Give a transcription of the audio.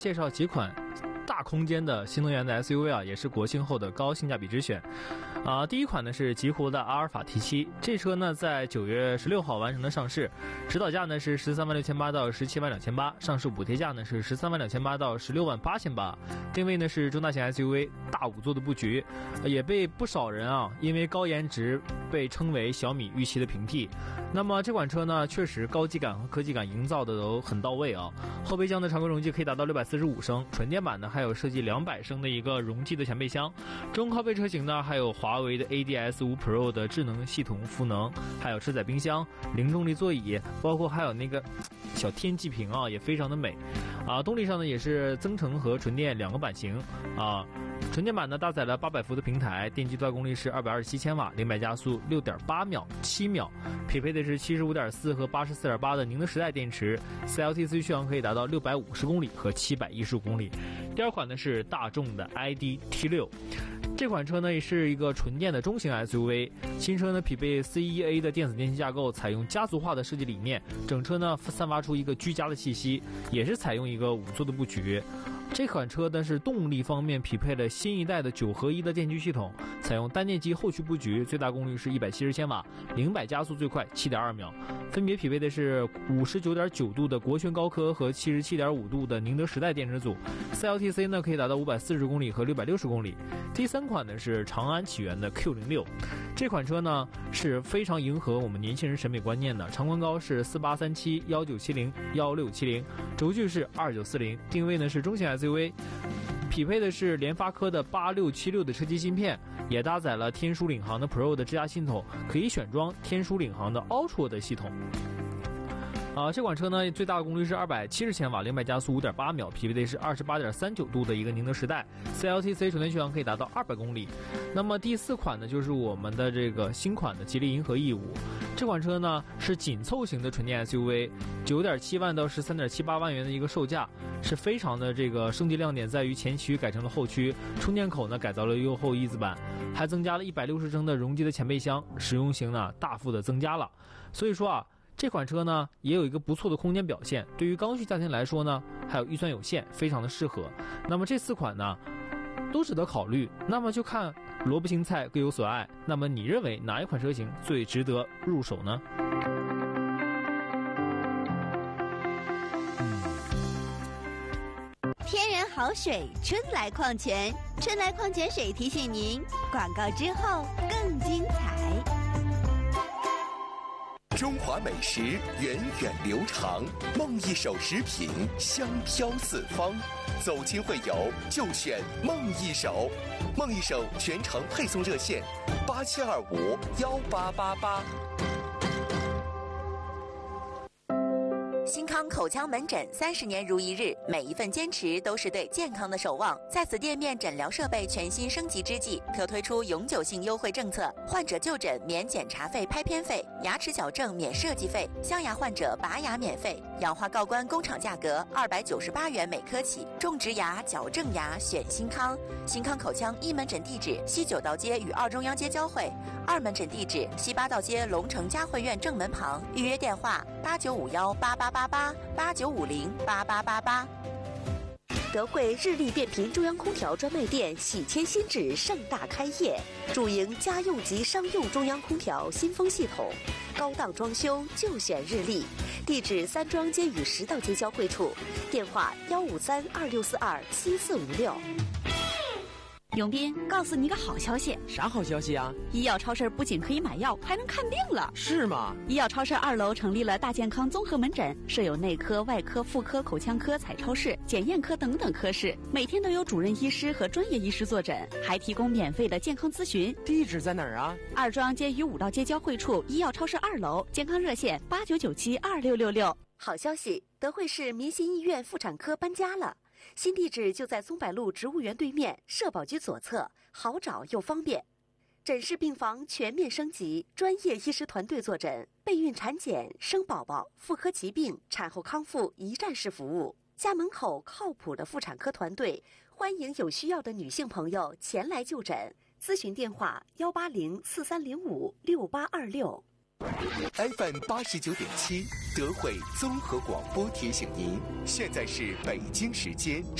介绍几款大空间的新能源的 SUV 啊，也是国庆后的高性价比之选。第一款呢是极狐的阿尔法 T7，这车呢在9月16号完成了上市，指导价呢是13.68万到17.28万，上市补贴价呢是13.28万到16.88万，定位呢是中大型 SUV， 大5座的布局，也被不少人因为高颜值被称为小米预期的平替。那么这款车呢，确实高级感和科技感营造的都很到位啊。后备箱的常规容积可以达到645升，纯电版呢还有设计200升的一个容积的前备箱。中靠背车型呢还有华为的 ADS5 Pro 的智能系统赋能，还有车载冰箱、零重力座椅，包括还有那个小天际屏也非常的美。动力上呢也是增程和纯电2个版型纯电版呢搭载了800伏的平台，电机最大功率是227千瓦，0-100加速6.8秒7秒，匹配的是75.4和84.8的宁德时代电池， CLTC 续航可以达到650公里和715公里。第二款呢是大众的 ID T6，这款车呢也是一个纯电的中型 SUV， 新车呢匹配 CEA 的电子电器架构，采用家族化的设计理念，整车呢散发出一个居家的气息，也是采用一个5座的布局。这款车呢是动力方面匹配了新一代的9合1的电驱系统，采用单电机后驱布局，最大功率是170千瓦，0-100加速最快7.2秒，分别匹配的是59.9度的国轩高科和77.5度的宁德时代电池组， CLTC 呢可以达到540公里和660公里。第三款呢是长安起源的 Q06， 这款车呢是非常迎合我们年轻人审美观念的，长宽高是4837、1970、1670，轴距是2940，定位呢是中型 SUV， 匹配的是联发科的8676的车机芯片，也搭载了天枢领航的 Pro 的智驾系统，可以选装天枢领航的 Ultra 的系统。这款车呢最大功率是270千瓦，0-100加速5.8秒，匹配的是28.39度的一个宁德时代， CLTC 纯电续航可以达到200公里。那么第四款呢就是我们的这个新款的吉利银河 E5， 这款车呢是紧凑型的纯电 SUV， 9.7万到13.78万元的一个售价，是非常的这个升级亮点在于前驱改成了后驱，充电口呢改造了优厚一字板，还增加了160升的容积的前备箱，实用性呢大幅的增加了。所以说这款车呢也有一个不错的空间表现，对于刚需家庭来说呢，还有预算有限，非常的适合。那么这4款呢都值得考虑，那么就看萝卜青菜各有所爱。那么你认为哪一款车型最值得入手呢？ 天然好水，春来矿泉，春来矿泉水提醒您，广告之后更精彩。 中华美食源远流长，梦一手食品香飘四方，走亲会友就选梦一手。梦一手全程配送热线87251888。 新康口腔门诊30年如一日，每一份坚持都是对健康的守望。在此店面诊疗设备全新升级之际，特推出永久性优惠政策，患者就诊免检查费、拍片费，牙齿矫正免设计费，镶牙患者拔牙免费，氧化锆关工厂价格298元每颗起，种植牙、矫正牙选新康。新康口腔一门诊地址西9道街与2中央街交汇，2门诊地址西8道街龙城嘉汇苑正门旁，预约电话8951888889508888。 德惠日立变频中央空调专卖店喜迁新址盛大开业，主营家用及商用中央空调新风系统，高档装修就选日立。地址3中央街与10道街交汇处，电话15326427456。 永斌，告诉你个好消息。 啥好消息啊？ 医药超市不仅可以买药，还能看病了。 是吗？ 医药超市2楼成立了大健康综合门诊，设有内科、外科、妇科、口腔科、彩超室、检验科等等科室，每天都有主任医师和专业医师坐诊，还提供免费的健康咨询。 地址在哪儿啊 ？2中央街与5道街交汇处，医药超市2楼，健康热线89972666。 好消息，德惠市民心医院妇产科搬家了。新地址就在松柏路植物园对面，社保局左侧，好找又方便。诊室病房全面升级，专业医师团队坐诊，备孕产检、生宝宝、妇科疾病、产后康复一站式服务。家门口靠谱的妇产科团队，欢迎有需要的女性朋友前来就诊。咨询电话18043056826。 FM 89.7，德惠综合广播提醒您，现在是北京时间